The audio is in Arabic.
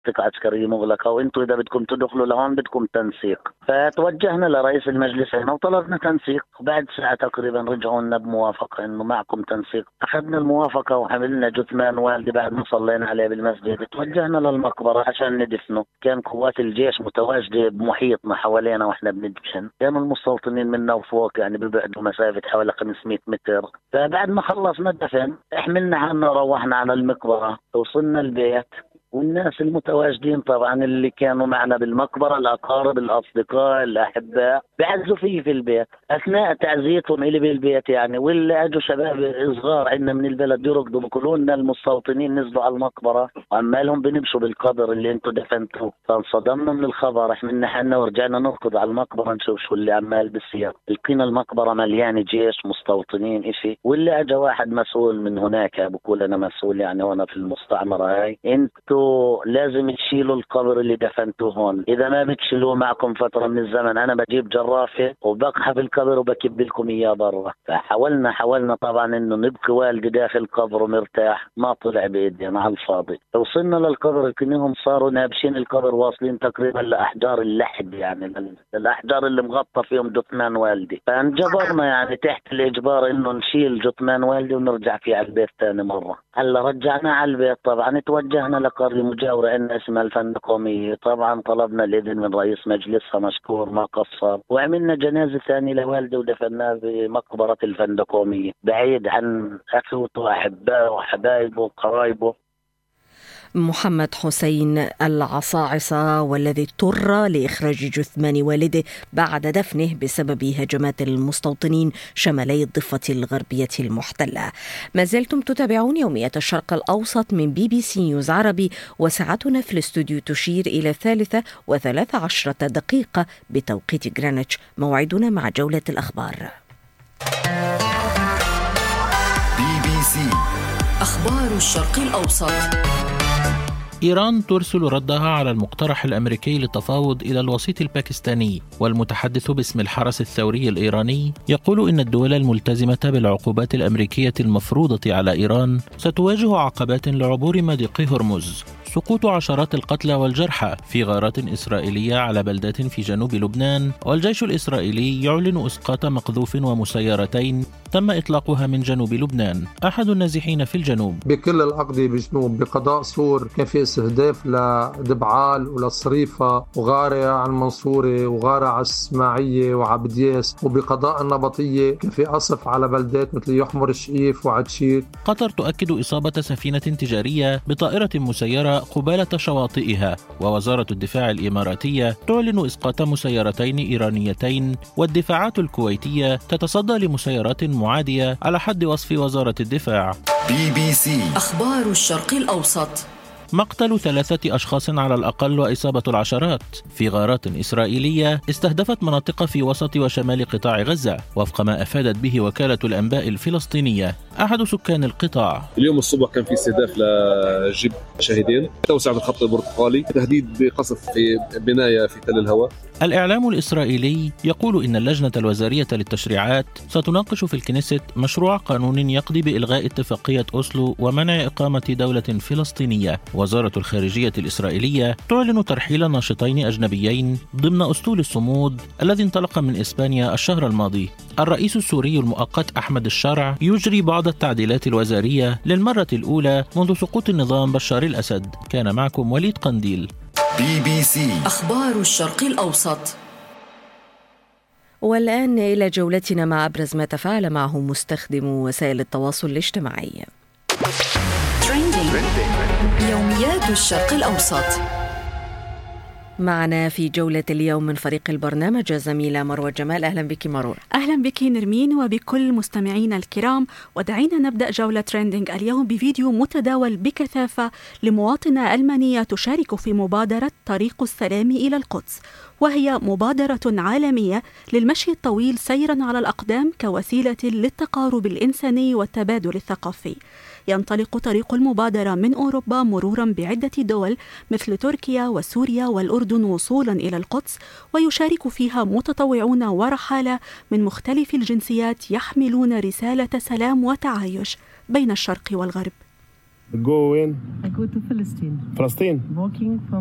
منطقة عسكرية مغلقة، وانتم إذا بدكم تدخلوا لهون بدكم تنسيق. فتوجهنا لرئيس المجلس هنا وطلبنا تنسيق، وبعد ساعة تقريبا رجعوا لنا بموافقة إنه معكم تنسيق. أخذنا الموافقة وحملنا جثمان والدي بعد ما صلينا عليه بالمسجد. توجهنا للمقبرة عشان ندفنه. كان قوات الجيش متواجدة بمحيطنا حوالينا واحنا بندفن، كانوا المستوطنين منا وفوق يعني بيبعدوا مسافة حوالي 500 متر. فبعد ما خلصنا الدفن احملنا عنا روحنا على المقبرة. وصلنا البيت والناس المتواجدين طبعا اللي كانوا معنا بالمقبرة، الأقارب الأصدقاء الأحباء، بعزوا فيه في البيت أثناء تعزيتهم إلي بالبيت يعني. واللي أجوا شباب صغار عندنا من البلد يركضوا بيقولوا لنا المستوطنين نزلوا على المقبرة وعمالهم بنمشوا بالقبر اللي انتم دفنتوه. فانصدمنا من الخبر، احنا حنا ورجعنا نركض على المقبرة نشوف شو اللي عمال بيصير. لقينا المقبرة مليانة جيش مستوطنين إشي. واللي أجا واحد مسؤول من هناك بقول أنا مسؤول يعني هنا في المستعمرة هاي، انتوا لازم تشيلوا القبر اللي دفنتوه هون، اذا ما بتشيلوه معكم فتره من الزمن انا بجيب جرافه وبقحف القبر وبكب لكم اياه برا. فحاولنا طبعا انه نبقي والدي داخل قبره مرتاح، ما طلع بايدينا على الفاضي. وصلنا للقبر كأنهم صاروا نابشين القبر واصلين تقريبا لاحجار اللحد يعني الاحجار اللي مغطى فيهم جثمان والدي. فانجبرنا يعني تحت الاجبار انه نشيل جثمان والدي ونرجع فيه على البيت ثاني مره. هلا رجعنا على البيت طبعا توجهنا لقرية مجاورة إن اسمها الفندقومية. طبعا طلبنا الإذن من رئيس مجلسها مشكور ما قصر، وعملنا جنازة ثانية لوالدي ودفناه بمقبرة الفندقومية بعيد عن أخوته وأحبائه وحبايبه وقرايبه. محمد حسين العصاعصة، والذي اضطر لإخراج جثمان والده بعد دفنه بسبب هجمات المستوطنين شمالي الضفة الغربية المحتلة. ما زلتم تتابعون يوميات الشرق الأوسط من BBC نيوز عربي، وساعتنا في الاستوديو تشير إلى 3:13 بتوقيت غرينتش. موعدنا مع جولة الأخبار. BBC أخبار الشرق الأوسط. إيران ترسل ردها على المقترح الأمريكي للتفاوض إلى الوسيط الباكستاني، والمتحدث باسم الحرس الثوري الإيراني يقول إن الدول الملتزمة بالعقوبات الأمريكية المفروضة على إيران ستواجه عقبات لعبور مضيق هرمز. سقوط عشرات القتلى والجرحى في غارات إسرائيلية على بلدات في جنوب لبنان، والجيش الإسرائيلي يعلن إسقاط مقذوف ومسيرتين تم إطلاقها من جنوب لبنان. أحد النازحين في الجنوب: بكل الأقضية بجنوب بقضاء سور كان في استهداف لدبعال وللصريفة وغارة على المنصورة وغارة على الإسماعيلية وعبدياس، وبقضاء النبطية كان في قصف على بلدات مثل يحمر الشقيف وعدشير. قطر تؤكد إصابة سفينة تجارية بطائرة مسيرة قبالة شواطئها، ووزارة الدفاع الإماراتية تعلن إسقاط مسيرتين إيرانيتين، والدفاعات الكويتية تتصدى لمسيرات معادية على حد وصف وزارة الدفاع. BBC أخبار الشرق الأوسط. مقتل 3 أشخاص على الأقل وإصابة العشرات في غارات إسرائيلية استهدفت مناطق في وسط وشمال قطاع غزة، وفق ما أفادت به وكالة الأنباء الفلسطينية. أحد سكان القطاع: اليوم الصبح كان في استهداف لجيب شاهدين، توسع بالخط البرتقالي، تهديد بقصف في بناية في تل الهوى. الإعلام الإسرائيلي يقول إن اللجنة الوزارية للتشريعات ستناقش في الكنيست مشروع قانون يقضي بإلغاء اتفاقية أوسلو ومنع إقامة دولة فلسطينية. وزارة الخارجية الإسرائيلية تعلن ترحيل ناشطين أجنبيين ضمن أسطول الصمود الذي انطلق من إسبانيا الشهر الماضي. الرئيس السوري المؤقت أحمد الشرع يجري بعض التعديلات الوزارية للمرة الأولى منذ سقوط النظام بشار الأسد. كان معكم وليد قنديل. BBC أخبار الشرق الأوسط. والآن إلى جولتنا مع أبرز ما تفاعل معه مستخدمو وسائل التواصل الاجتماعي. يوميات الشرق الأوسط. معنا في جولة اليوم من فريق البرنامج زميلة مروة جمال. أهلا بك مروة. أهلا بك نرمين وبكل مستمعينا الكرام. ودعينا نبدأ جولة تريندينج اليوم بفيديو متداول بكثافة لمواطنة ألمانية تشارك في مبادرة طريق السلام إلى القدس، وهي مبادرة عالمية للمشي الطويل سيرا على الأقدام كوسيلة للتقارب الإنساني والتبادل الثقافي. ينطلق طريق المبادرة من أوروبا مرورا بعدة دول مثل تركيا وسوريا والأردن وصولا إلى القدس، ويشارك فيها متطوعون ورحالة من مختلف الجنسيات يحملون رسالة سلام وتعايش بين الشرق والغرب. Go when? I go to Palestine. فلسطين. Walking from